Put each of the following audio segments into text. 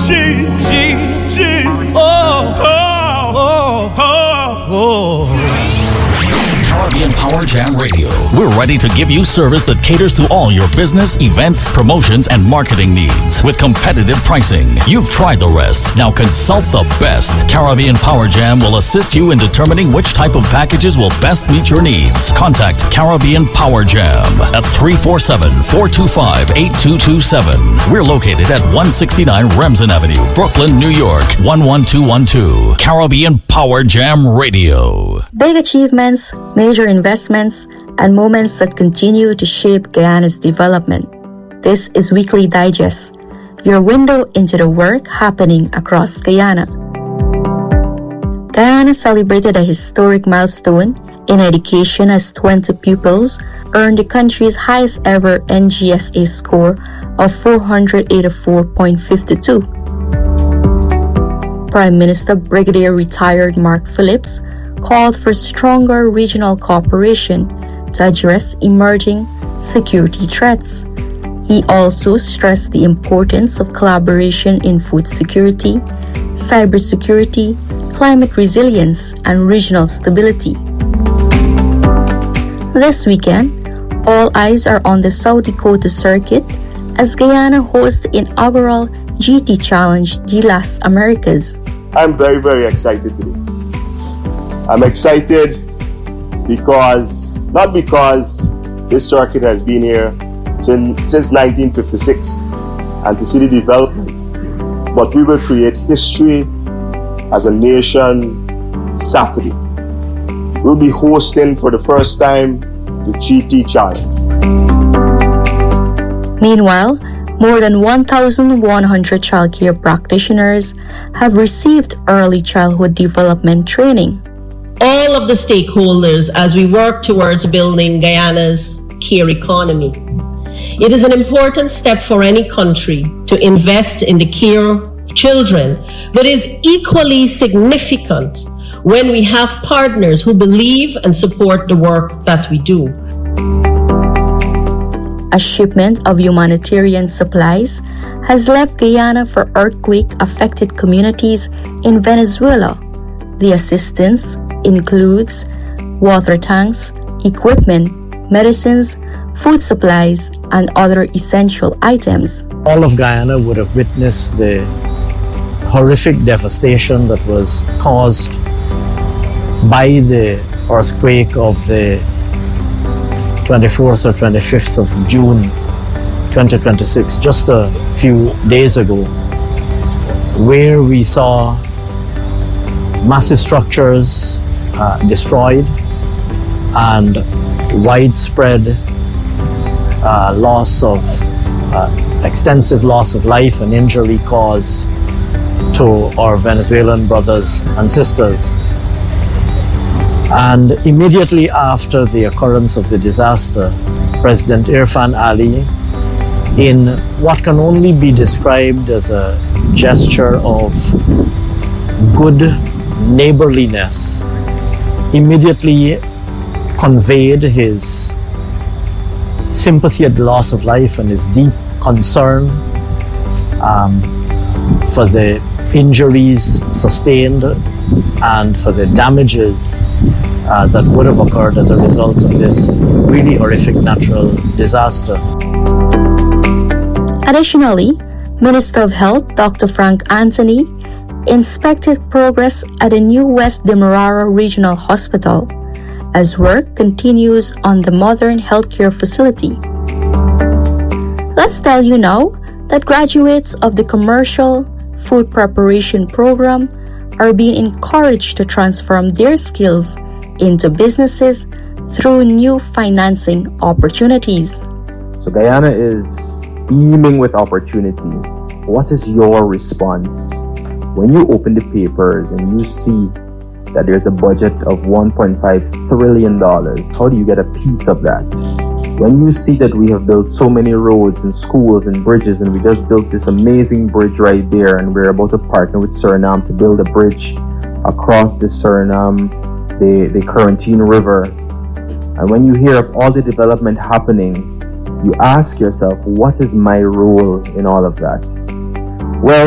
Caribbean Power Jam Radio. We're ready to give you service that caters to all your business, events, promotions, and marketing needs with competitive pricing. You've tried the rest. Now consult the best. Caribbean Power Jam will assist you in determining which type of packages will best meet your needs. Contact Caribbean Power Jam at 347-425-8227. We're located at 169 Remsen Avenue, Brooklyn, New York, 11212. Caribbean Power Jam Radio. Big achievements, major investments, and moments that continue to shape Guyana's development. This is Weekly Digest, your window into the work happening across Guyana. Guyana celebrated a historic milestone in education as 20 pupils earned the country's highest ever NGSA score of 484.52. Prime Minister Brigadier Retired Mark Phillips called for stronger regional cooperation to address emerging security threats. He also stressed the importance of collaboration in food security, cybersecurity, climate resilience, and regional stability. This weekend, all eyes are on the South Dakota circuit as Guyana hosts the inaugural GT Challenge GLAS Americas. I'm very, very excited today. I'm excited not because this circuit has been here since 1956 and to see the development, but we will create history as a nation Saturday. We'll be hosting for the first time the GT Challenge. Meanwhile, more than 1,100 childcare practitioners have received early childhood development training. All of the stakeholders as we work towards building Guyana's care economy. It is an important step for any country to invest in the care of children, but is equally significant when we have partners who believe and support the work that we do. A shipment of humanitarian supplies has left Guyana for earthquake-affected communities in Venezuela. The assistance includes water tanks, equipment, medicines, food supplies, and other essential items. All of Guyana would have witnessed the horrific devastation that was caused by the earthquake of the 24th or 25th of June 2026, just a few days ago, where we saw massive structures destroyed and widespread extensive loss of life and injury caused to our Venezuelan brothers and sisters. And immediately after the occurrence of the disaster, President Irfan Ali, in what can only be described as a gesture of good neighborliness, immediately conveyed his sympathy at the loss of life and his deep concern for the injuries sustained and for the damages that would have occurred as a result of this really horrific natural disaster. Additionally, Minister of Health Dr. Frank Anthony inspected progress at the new West Demerara Regional Hospital as work continues on the modern healthcare facility. Let's tell you now that graduates of the commercial food preparation program are being encouraged to transform their skills into businesses through new financing opportunities. So Guyana is beaming with opportunity. What is your response when you open the papers and you see that there's a budget of $1.5 trillion? How do you get a piece of that? When you see that we have built so many roads and schools and bridges, and we just built this amazing bridge right there, and we're about to partner with Suriname to build a bridge across the Suriname, the Corentyne River. And when you hear of all the development happening, you ask yourself, what is my role in all of that? Well,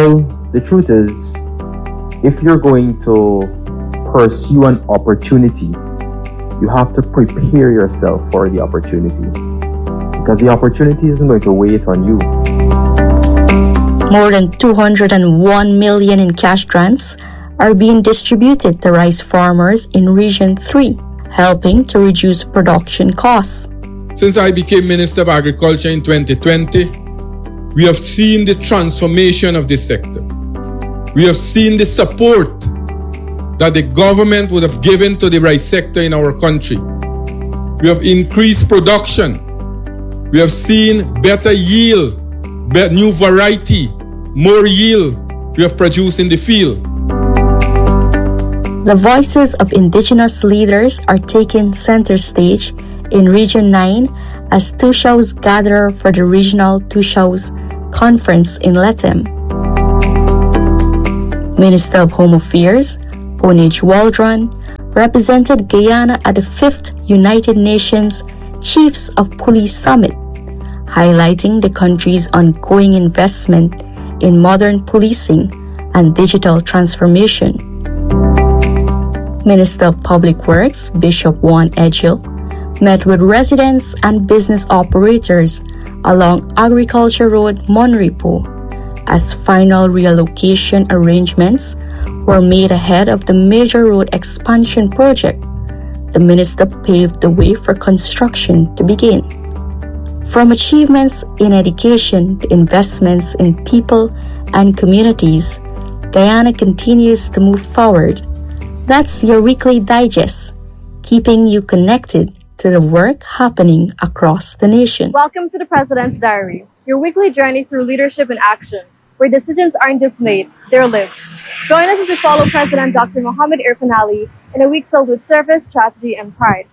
the truth is, if you're going to pursue an opportunity, you have to prepare yourself for the opportunity, because the opportunity isn't going to wait on you. More than 201 million in cash grants are being distributed to rice farmers in Region 3, helping to reduce production costs. Since I became Minister of Agriculture in 2020, we have seen the transformation of this sector. We have seen the support that the government would have given to the rice sector in our country. We have increased production. We have seen better yield, new variety, more yield we have produced in the field. The voices of indigenous leaders are taking center stage in Region 9 as Tushaus gather for the regional Tushaus conference in Lethem. Minister of Home Affairs, Onij Waldron, represented Guyana at the 5th United Nations Chiefs of Police Summit, highlighting the country's ongoing investment in modern policing and digital transformation. Minister of Public Works, Bishop Juan Edghill, met with residents and business operators along Agriculture Road, Monrepo, as final reallocation arrangements were made ahead of the major road expansion project. The minister paved the way for construction to begin. From achievements in education to investments in people and communities, Guyana continues to move forward. That's your weekly digest, keeping you connected to the work happening across the nation. Welcome to the President's Diary, your weekly journey through leadership in action, where decisions aren't just made, they're lived. Join us as we follow President Dr. Mohamed Irfaan Ali in a week filled with service, strategy, and pride.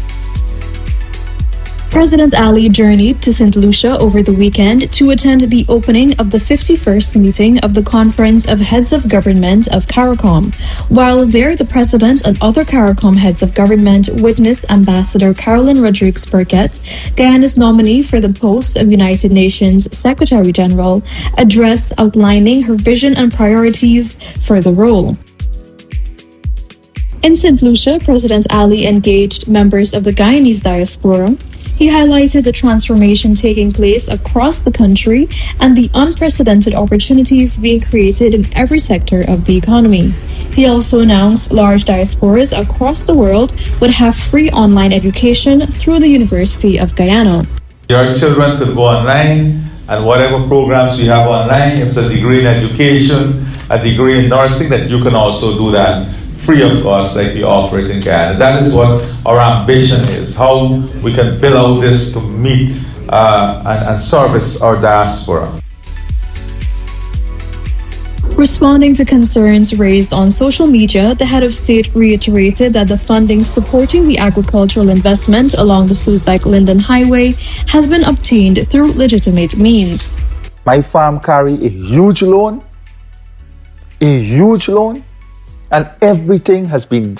President Ali journeyed to St. Lucia over the weekend to attend the opening of the 51st meeting of the Conference of Heads of Government of CARICOM. While there, the President and other CARICOM heads of government witnessed Ambassador Carolyn Rodriguez Burkett, Guyana's nominee for the post of United Nations Secretary General, address outlining her vision and priorities for the role. In St. Lucia, President Ali engaged members of the Guyanese diaspora. He highlighted the transformation taking place across the country and the unprecedented opportunities being created in every sector of the economy. He also announced large diasporas across the world would have free online education through the University of Guyana. Your children could go online, and whatever programs you have online, if it's a degree in education, a degree in nursing, that you can also do that free of cost like we offer it in Guyana. That is what our ambition is, how we can build out this to meet and service our diaspora. Responding to concerns raised on social media, the head of state reiterated that the funding supporting the agricultural investment along the Soesdijk-Linden Highway has been obtained through legitimate means. My farm carry a huge loan, and everything has been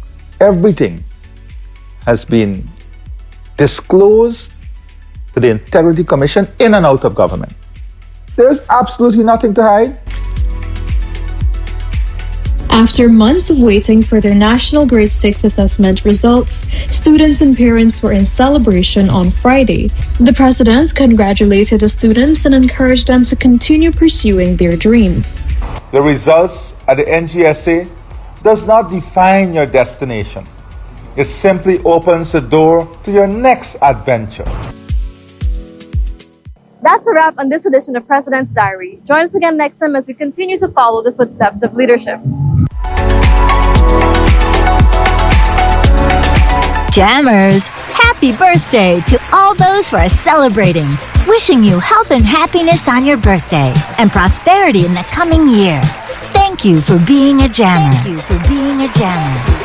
disclosed to the Integrity Commission in and out of government. There is absolutely nothing to hide. After months of waiting for their National Grade 6 assessment results, students and parents were in celebration on Friday. The president congratulated the students and encouraged them to continue pursuing their dreams. The results at the NGSA does not define your destination. It simply opens the door to your next adventure. That's a wrap on this edition of President's Diary. Join us again next time as we continue to follow the footsteps of leadership. Jammers, happy birthday to all those who are celebrating. Wishing you health and happiness on your birthday and prosperity in the coming year. Thank you for being a jammer.